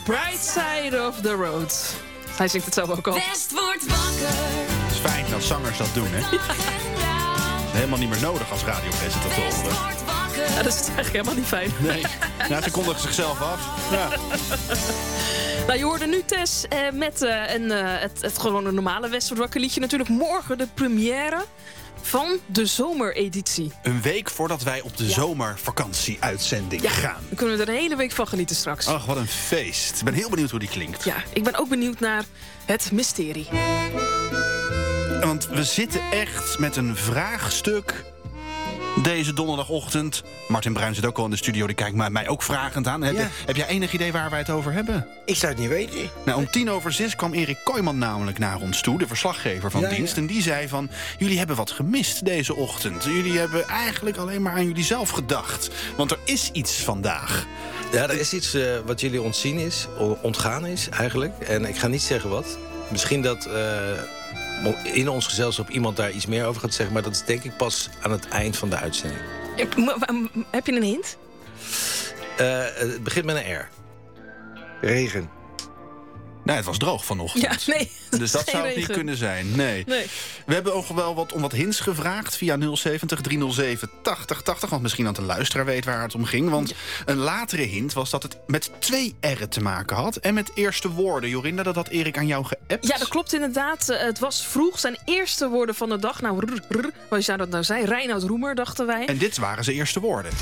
Bright Side of the Road. Hij zingt het zelf ook al. West wordt wakker. Het is fijn dat zangers dat doen, hè? Helemaal niet meer nodig als radiopresentatoren. West wordt wakker. Ja, dat is eigenlijk helemaal niet fijn. Nee, nou, ze kondigen zichzelf af. Ja. Nou, je hoorde nu Tess met het gewone normale West wordt wakker liedje. Natuurlijk morgen de première van de zomereditie. Een week voordat wij op de zomervakantie-uitzending gaan. Dan kunnen we er een hele week van genieten straks. Ach, wat een feest. Ik ben heel benieuwd hoe die klinkt. Ja, ik ben ook benieuwd naar het mysterie. Want we zitten echt met een vraagstuk deze donderdagochtend. Martin Bruin zit ook al in de studio, die kijkt mij ook vragend aan. Ja. Heb jij enig idee waar wij het over hebben? Ik zou het niet weten. Nou, om 5:10 kwam Erik Kooijman namelijk naar ons toe, de verslaggever van dienst. En die zei van, jullie hebben wat gemist deze ochtend. Jullie hebben eigenlijk alleen maar aan jullie zelf gedacht. Want er is iets vandaag. Ja, er is iets wat jullie ontgaan is eigenlijk. En ik ga niet zeggen wat. Misschien dat in ons gezelschap iemand daar iets meer over gaat zeggen. Maar dat is denk ik pas aan het eind van de uitzending. Heb je een hint? Het begint met een R. Regen. Nou, het was droog vanochtend. Ja, nee. Dus dat zou het niet kunnen zijn. Nee. We hebben ook wel om wat hints gevraagd via 070 307 8080. Want misschien dat de luisteraar weet waar het om ging. Want een latere hint was dat het met 2 R'en te maken had. En met eerste woorden. Jorinda, dat had Erik aan jou geappt. Ja, dat klopt inderdaad. Het was vroeg zijn eerste woorden van de dag. Nou, wat zou dat nou zijn? Reinoud Roemer, dachten wij. En dit waren zijn eerste woorden.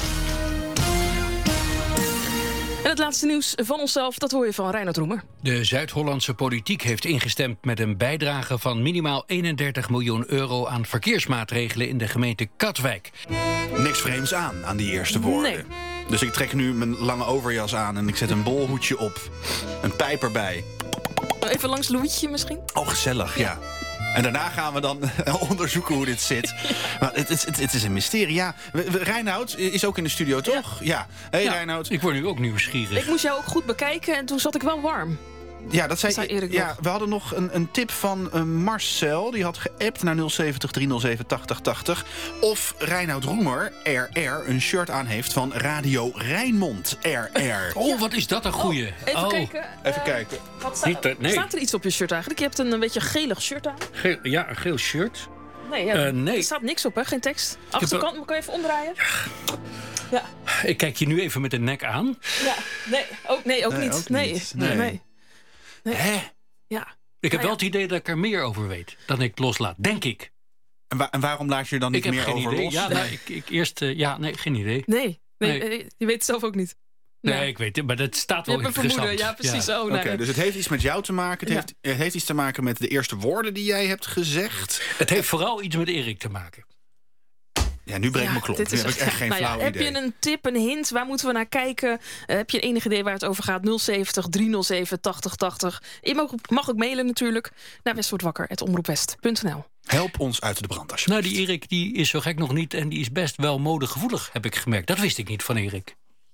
En het laatste nieuws van onszelf, dat hoor je van Reinoud Roemer. De Zuid-Hollandse politiek heeft ingestemd met een bijdrage van minimaal 31 miljoen euro aan verkeersmaatregelen in de gemeente Katwijk. Niks vreemds aan die eerste woorden. Nee. Dus ik trek nu mijn lange overjas aan en ik zet een bolhoedje op. Een pijp erbij. Even langs Louietje misschien? Oh, gezellig, ja. En daarna gaan we dan onderzoeken hoe dit zit. Maar het is een mysterie. Ja, Reinoud is ook in de studio, toch? Ja. Hey, Reinoud. Ik word nu ook nieuwsgierig. Ik moest jou ook goed bekijken en toen zat ik wel warm. Ja, dat zei Erik. Ja, we hadden nog een tip van Marcel. Die had geappt naar 070 307 8080. Of Reinoud Roemer, RR, een shirt aan heeft van Radio Rijnmond, RR. Oh, wat is dat een goeie. Even kijken. Staat er iets op je shirt eigenlijk? Je hebt een beetje gelig shirt aan. Een geel shirt. Nee, er staat niks op, hè? Geen tekst. Achterkant, kan je even omdraaien? Ja. Ik kijk je nu even met de nek aan. Ja, nee, ook niet. Nee. Hè? Ja. Ik heb wel het idee dat ik er meer over weet dan ik loslaat, denk ik. En waarom laat je er dan niet meer over los? Ja, geen idee. Nee, je weet het zelf ook niet. Nee, ik weet het, maar dat staat wel interessant. Vermoeden, ja, precies. Ja. Oké, dus het heeft iets met jou te maken. Het heeft iets te maken met de eerste woorden die jij hebt gezegd. Het heeft vooral iets met Erik te maken. Ja, nu breekt mijn klomp. Nu heb ik echt geen flauw idee. Heb je een tip, een hint? Waar moeten we naar kijken? Heb je enig idee waar het over gaat? 070 307 8080. Je mag ook mailen natuurlijk naar westwordwakker@omroepwest.nl. Help ons uit de brand, alsjeblieft. Nou, die Erik die is zo gek nog niet en die is best wel modegevoelig, heb ik gemerkt. Dat wist ik niet van Erik.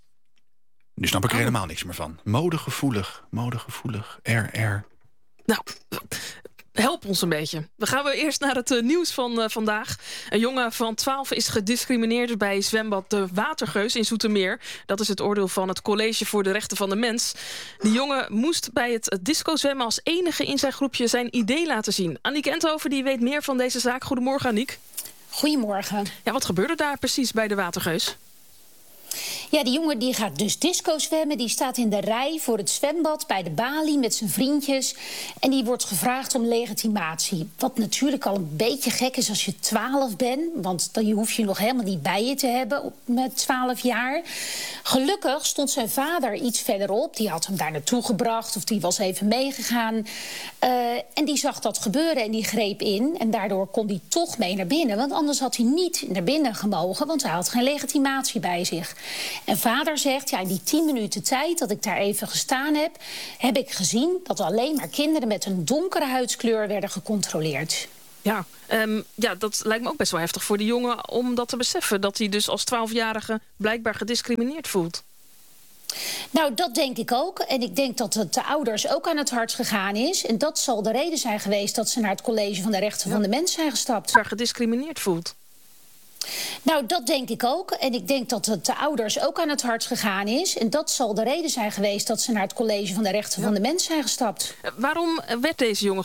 Nu snap ik er helemaal niks meer van. Modegevoelig, RR. Nou, help ons een beetje. Dan gaan we eerst naar het nieuws van vandaag. Een jongen van 12 is gediscrimineerd bij zwembad De Watergeus in Zoetermeer. Dat is het oordeel van het College voor de Rechten van de Mens. Die jongen moest bij het discozwemmen als enige in zijn groepje zijn ID laten zien. Aniek Enthoven die weet meer van deze zaak. Goedemorgen, Aniek. Goedemorgen. Ja, wat gebeurde daar precies bij De Watergeus? Ja, die jongen die gaat dus disco zwemmen. Die staat in de rij voor het zwembad bij de balie met zijn vriendjes. En die wordt gevraagd om legitimatie. Wat natuurlijk al een beetje gek is als je 12 bent. Want dan hoef je nog helemaal niet bij je te hebben met 12 jaar. Gelukkig stond zijn vader iets verderop. Die had hem daar naartoe gebracht of die was even meegegaan. En die zag dat gebeuren en die greep in. En daardoor kon hij toch mee naar binnen. Want anders had hij niet naar binnen gemogen. Want hij had geen legitimatie bij zich. En vader zegt, ja, in die 10 minuten tijd dat ik daar even gestaan heb, heb ik gezien dat alleen maar kinderen met een donkere huidskleur werden gecontroleerd. Ja, dat lijkt me ook best wel heftig voor die jongen om dat te beseffen. Dat hij dus als 12-jarige blijkbaar gediscrimineerd voelt. Nou, dat denk ik ook. En ik denk dat het de ouders ook aan het hart gegaan is. En dat zal de reden zijn geweest dat ze naar het College van de Rechten van de Mens zijn gestapt. Waar gediscrimineerd voelt. Nou, dat denk ik ook. En ik denk dat het de ouders ook aan het hart gegaan is. En dat zal de reden zijn geweest dat ze naar het College van de Rechten van de Mens zijn gestapt. Waarom werd deze jongen